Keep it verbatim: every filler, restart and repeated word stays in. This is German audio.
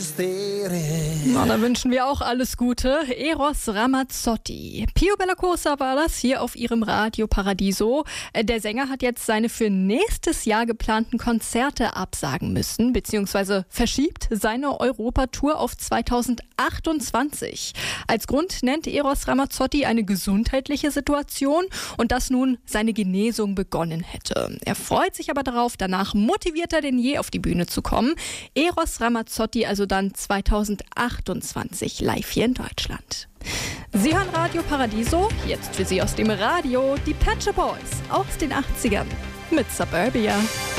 resistere. Na, dann wünschen wir auch alles Gute. Eros Ramazzotti. Pio Bellacosa war das hier auf ihrem Radio Paradiso. Der Sänger hat jetzt seine für nächstes Jahr geplanten Konzerte absagen müssen, beziehungsweise verschiebt seine Europatour auf zweitausendachtundzwanzig. Als Grund nennt Eros Ramazzotti eine gesundheitliche Situation und dass nun seine Genesung begonnen hätte. Er freut sich aber darauf, danach motivierter denn je auf die Bühne zu kommen. Eros Ramazzotti also dann zweitausendachtundzwanzig live hier in Deutschland. Sie hören Radio Paradiso, jetzt für Sie aus dem Radio die Pet Shop Boys aus den achtzigern mit Suburbia.